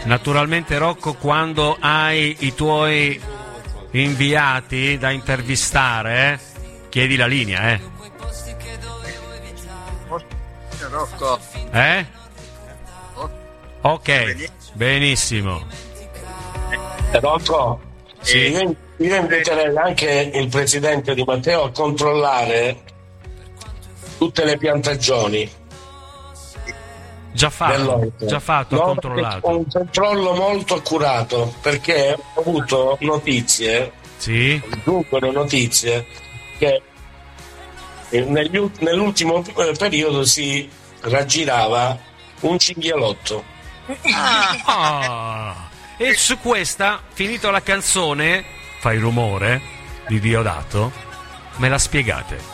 Naturalmente, Rocco, quando hai i tuoi inviati da intervistare, chiedi la linea, Rocco. Ok, benissimo. Rocco, sì. io inviterei anche il presidente Di Matteo a controllare tutte le piantagioni. Già fatto, no, controllato. Un controllo molto accurato, perché ho avuto notizie, giungono notizie che nell'ultimo periodo si raggirava un cinghialotto. E su questa, finito la canzone, fai rumore di Diodato, me la spiegate.